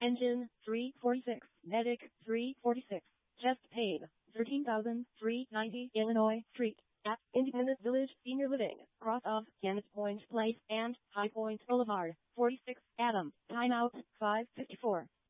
Engine 346, Medic 346. Chest paid $13,390. Illinois Street at Independence Village Senior Living, cross of Kennett Point Place and High Point Boulevard, 46 Adam. Timeout 5:54.